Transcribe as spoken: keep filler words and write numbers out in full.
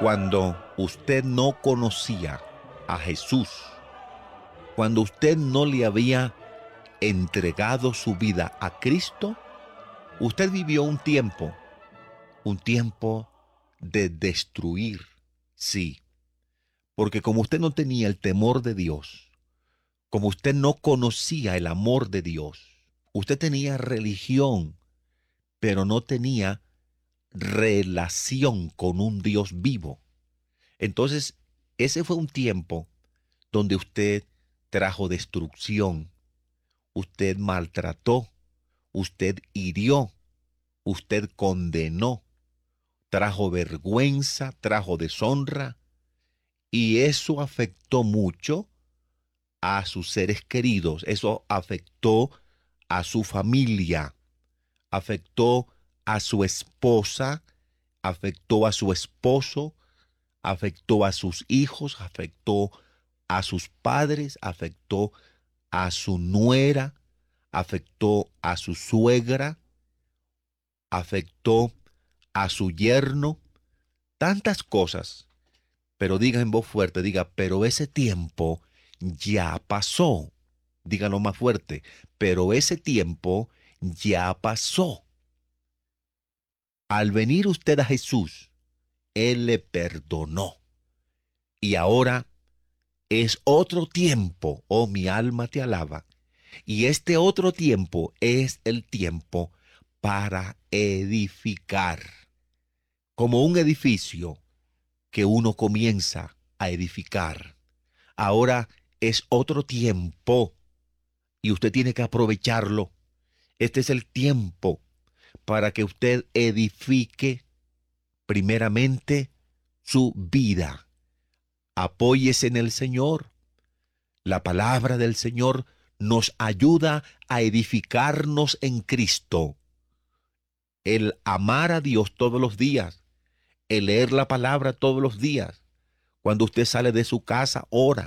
Cuando usted no conocía a Jesús, cuando usted no le había entregado su vida a Cristo, usted vivió un tiempo, un tiempo de destruir, sí, porque como usted no tenía el temor de Dios, como usted no conocía el amor de Dios, usted tenía religión, pero no tenía relación con un Dios vivo. Entonces, ese fue un tiempo donde usted trajo destrucción, usted maltrató, usted hirió, usted condenó, trajo vergüenza, trajo deshonra, y eso afectó mucho a sus seres queridos, eso afectó a su familia, afectó a su esposa, afectó a su esposo, afectó a sus hijos, afectó a sus padres, afectó a su nuera, afectó a su suegra, afectó a su yerno, tantas cosas. Pero diga en voz fuerte, diga, pero ese tiempo ya pasó. Dígalo más fuerte, pero ese tiempo ya pasó. Al venir usted a Jesús, Él le perdonó. Y ahora es otro tiempo, oh mi alma te alaba. Y este otro tiempo es el tiempo para edificar. Como un edificio que uno comienza a edificar. Ahora es otro tiempo y usted tiene que aprovecharlo. Este es el tiempo para que usted edifique primeramente su vida. Apóyese en el Señor. La palabra del Señor nos ayuda a edificarnos en Cristo. El amar a Dios todos los días, el leer la palabra todos los días. Cuando usted sale de su casa, ora.